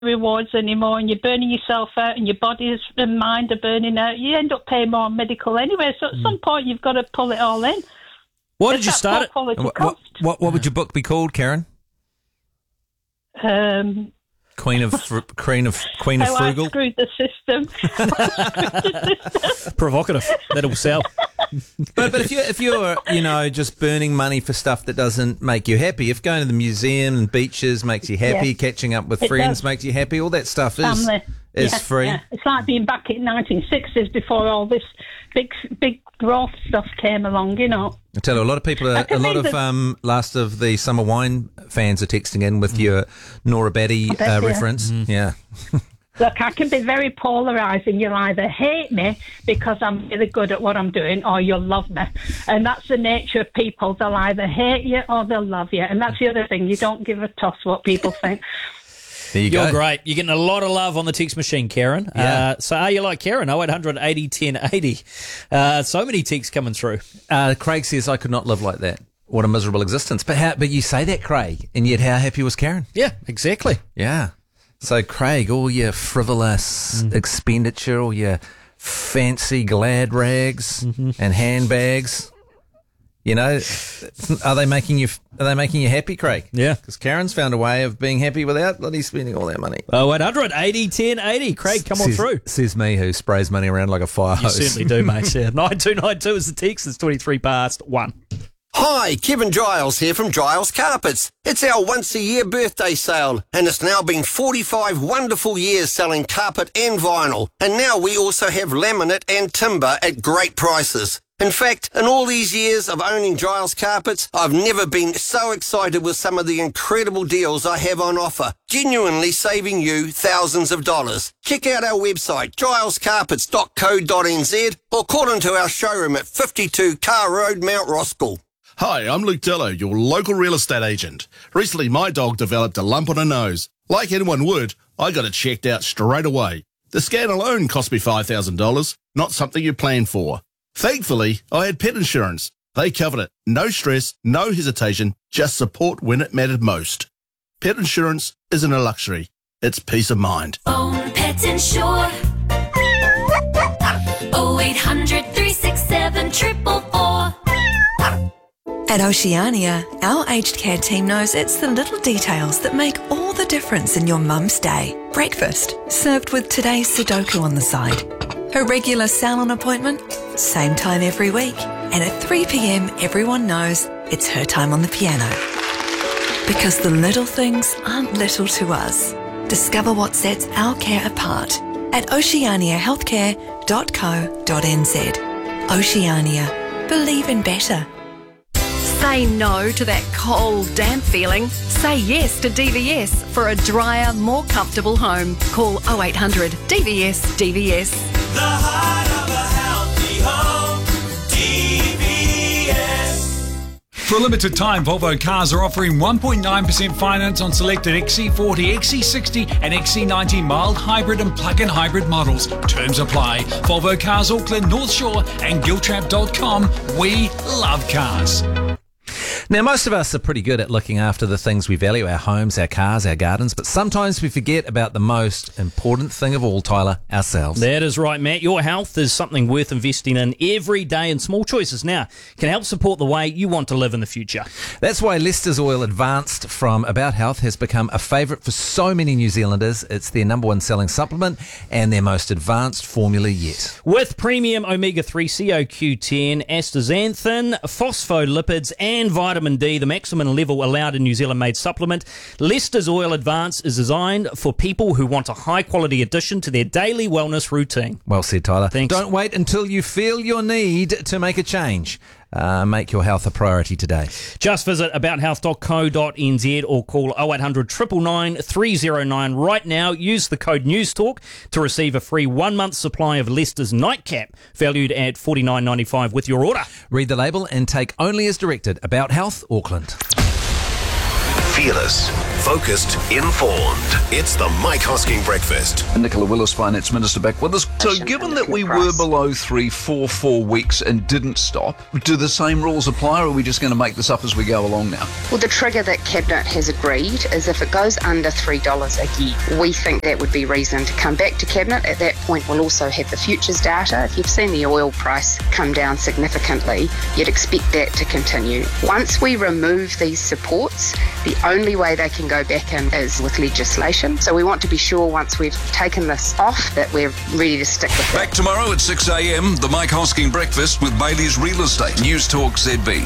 rewards anymore, and you're burning yourself out, and your body and mind are burning out. You end up paying more on medical anyway. So at some point, you've got to pull it all in. Why did you start it? What would your book be called, Karen? Queen of Frugal. I screwed the system. Provocative. That'll sell. But if you're just burning money for stuff that doesn't make you happy, if going to the museum and beaches makes you happy, catching up with friends makes you happy, all that stuff is free. Yeah. It's like being back in 1960s before all this big growth stuff came along, I tell you, a lot of people, last of the summer wine fans are texting in with your Nora Batty reference. Yeah. Look, I can be very polarising. You'll either hate me because I'm really good at what I'm doing, or you'll love me. And that's the nature of people. They'll either hate you or they'll love you. And that's the other thing. You don't give a toss what people think. There You're great. You're getting a lot of love on the text machine, Karen. Yeah. So are you like Karen? 0800 80 10 80. So many texts coming through. Craig says, I could not live like that. What a miserable existence. But you say that, Craig, and yet how happy was Karen? Yeah, exactly. Yeah. So, Craig, all your frivolous expenditure, all your fancy glad rags and handbags, are they making you happy, Craig? Yeah. Because Karen's found a way of being happy without bloody spending all that money. 0800 80 10 80. Craig, come on through. Says me, who sprays money around like a fire hose. You certainly do, mate. Yeah. 9292 is the text. It's 23 past 1. Hi, Kevin Giles here from Giles Carpets. It's our once-a-year birthday sale, and it's now been 45 wonderful years selling carpet and vinyl. And now we also have laminate and timber at great prices. In fact, in all these years of owning Giles Carpets, I've never been so excited with some of the incredible deals I have on offer, genuinely saving you thousands of dollars. Check out our website, gilescarpets.co.nz, or call into our showroom at 52 Carr Road, Mount Roskill. Hi, I'm Luke Dillo, your local real estate agent. Recently, my dog developed a lump on her nose. Like anyone would, I got it checked out straight away. The scan alone cost me $5,000, not something you plan for. Thankfully, I had pet insurance. They covered it. No stress, no hesitation, just support when it mattered most. Pet insurance isn't a luxury. It's peace of mind. Own Pet Insure. 0800 367 444. At Oceania, our aged care team knows it's the little details that make all the difference in your mum's day. Breakfast, served with today's Sudoku on the side. Her regular salon appointment, same time every week. And at 3 p.m, everyone knows it's her time on the piano. Because the little things aren't little to us. Discover what sets our care apart at oceaniahealthcare.co.nz. Oceania. Believe in better. Say no to that cold, damp feeling. Say yes to DVS for a drier, more comfortable home. Call 0800 DVS DVS. The heart of a healthy home, DVS. For a limited time, Volvo Cars are offering 1.9% finance on selected XC40, XC60 and XC90 mild hybrid and plug-in hybrid models. Terms apply. Volvo Cars Auckland, North Shore and Giltrap.com. We love cars. Now, most of us are pretty good at looking after the things we value, our homes, our cars, our gardens, but sometimes we forget about the most important thing of all, Tyler, ourselves. That is right, Matt. Your health is something worth investing in every day, and small choices now can help support the way you want to live in the future. That's why Lester's Oil Advanced from About Health has become a favourite for so many New Zealanders. It's their number one selling supplement and their most advanced formula yet. With premium omega-3 CoQ10, astaxanthin, phospholipids and vitamin D, the maximum level allowed in New Zealand-made supplement, Lester's Oil Advance is designed for people who want a high-quality addition to their daily wellness routine. Well said, Tyler. Thanks. Don't wait until you feel your need to make a change. Make your health a priority today. Just visit abouthealth.co.nz or call 0800 999 309 right now. Use the code NEWSTALK to receive a free 1 month supply of Lester's Nightcap, valued at $49.95 with your order. Read the label and take only as directed. About Health, Auckland. Fearless, Focused, informed. It's the Mike Hosking Breakfast. Nicola Willis, Finance Minister, back with us. So given that we were below 4 weeks and didn't stop, do the same rules apply, or are we just going to make this up as we go along now? Well, the trigger that Cabinet has agreed is if it goes under $3 a year, we think that would be reason to come back to Cabinet. At that point, we'll also have the futures data. If you've seen the oil price come down significantly, you'd expect that to continue. Once we remove these supports, the only way they can go back in is with legislation. So we want to be sure once we've taken this off that we're ready to stick with it. Back tomorrow at 6 a.m, the Mike Hosking Breakfast with Bailey's Real Estate. News Talk ZB.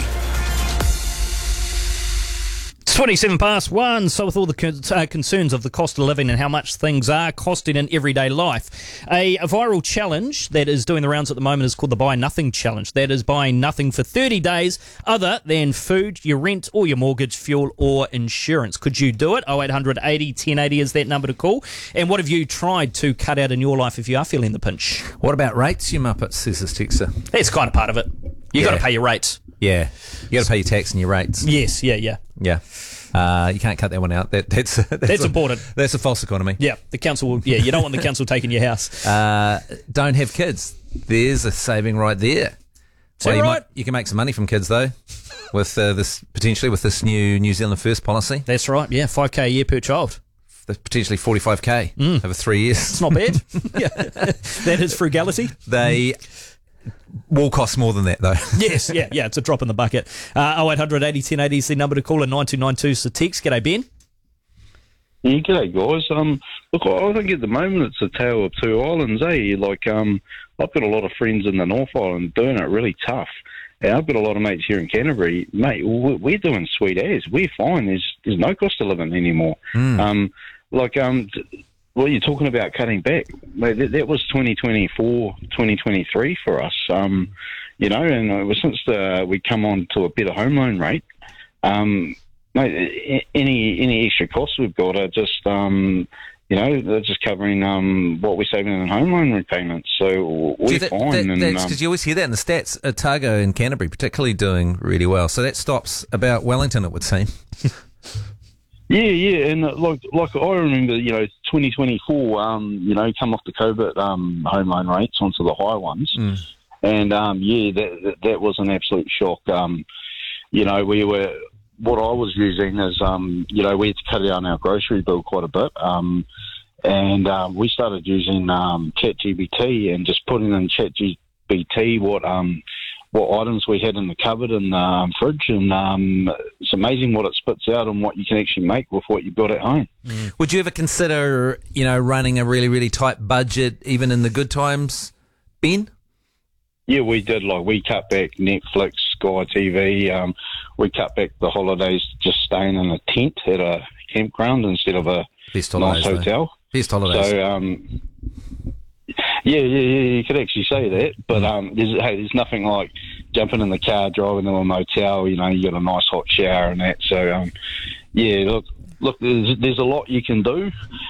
27 past 1, so with all the concerns of the cost of living and how much things are costing in everyday life, a viral challenge that is doing the rounds at the moment is called the Buy Nothing Challenge. That is buying nothing for 30 days other than food, your rent or your mortgage, fuel or insurance. Could you do it? 0800 80 1080 is that number to call. And what have you tried to cut out in your life if you are feeling the pinch? What about rates, you muppet, says this texter? That's kind of part of it. You've got to pay your rates. Yeah. You got to pay your tax and your rates. Yes, yeah. Yeah. You can't cut that one out. That's important. That's a false economy. Yeah, the council will. Yeah, you don't want the council taking your house. Don't have kids. There's a saving right there. You can make some money from kids though, with this new New Zealand First policy. That's right. Yeah, $5,000 a year per child. Potentially $45,000 over 3 years. It's not bad. Yeah, that is frugality. They will cost more than that, though. Yes, yeah, it's a drop in the bucket. 0800 80 1080 is the number to call, and 9292 is the text. G'day, Ben. Yeah, g'day, guys. Look, I think at the moment it's a tale of two islands, eh? Like, I've got a lot of friends in the North Island doing it really tough. And I've got a lot of mates here in Canterbury. Mate, we're doing sweet as. We're fine. There's no cost of living anymore. Well, you're talking about cutting back. That was 2024, 2023 for us. And since we come on to a better home loan rate, mate, any extra costs we've got are just, they're just covering what we're saving in home loan repayments. So we're fine. That's because you always hear that in the stats. Otago and Canterbury particularly doing really well. So that stops about Wellington, it would seem. Yeah, and like I remember, 2024, come off the COVID home loan rates onto the high ones, and that was an absolute shock. What I was using is, we had to cut down our grocery bill quite a bit, and we started using ChatGPT and just putting in ChatGPT what items we had in the cupboard and the fridge, and it's amazing what it spits out and what you can actually make with what you've got at home. Would you ever consider, running a really, really tight budget even in the good times, Ben? Yeah, we did. We cut back Netflix, Sky TV. We cut back the holidays just staying in a tent at a campground instead of a nice hotel. Best holidays. So, Yeah, you could actually say that, but there's nothing like jumping in the car, driving to a motel. You got a nice hot shower and that. So, look, there's a lot you can do,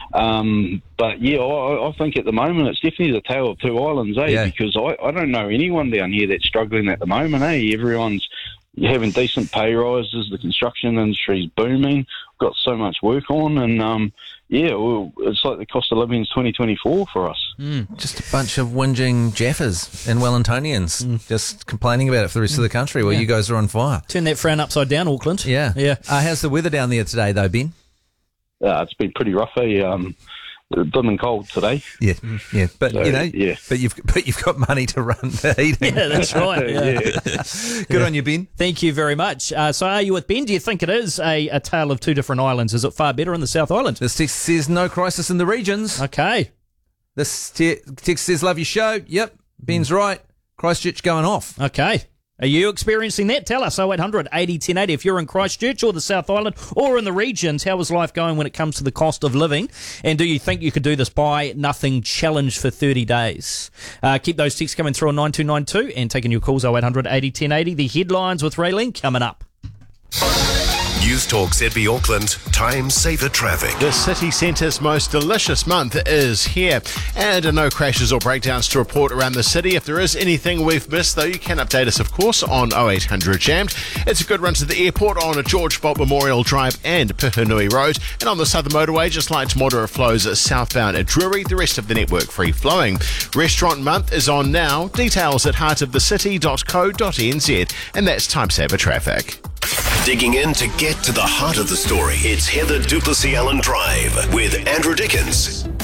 but yeah, I think at the moment it's definitely the tale of two islands, because I don't know anyone down here that's struggling at the moment, Everyone's having decent pay rises. The construction industry's booming. Got so much work on, and it's like the cost of living is 2024 for us. Just a bunch of whinging Jaffas and Wellingtonians just complaining about it for the rest of the country while you guys are on fire. Turn that frown upside down, Auckland. Yeah. How's the weather down there today, though, Ben? It's been pretty rough, Blooming cold today. Yeah. But but you've got money to run the heating. Yeah, that's right. Yeah. Good on you, Ben. Thank you very much. So are you with Ben? Do you think it is a tale of two different islands? Is it far better in the South Island? This text says no crisis in the regions. Okay. This text says love your show. Yep, Ben's right. Christchurch going off. Okay. Are you experiencing that? Tell us, 0800 80 1080. If you're in Christchurch or the South Island or in the regions, how is life going when it comes to the cost of living? And do you think you could do this Buy Nothing challenge for 30 days? Keep those texts coming through on 9292 and taking your calls, 0800 80 1080. The headlines with Raylene coming up. News Talk ZB Auckland, time saver traffic. The city centre's most delicious month is here, and no crashes or breakdowns to report around the city. If there is anything we've missed, though, you can update us, of course, on 0800 Jammed. It's a good run to the airport on George Bolt Memorial Drive and Pihunui Road, and on the southern motorway, just light to moderate flows southbound at Drury, the rest of the network free flowing. Restaurant month is on now. Details at heartofthecity.co.nz, and that's time saver traffic. Digging in to get to the heart of the story. It's Heather Duplessis Allen Drive with Andrew Dickens.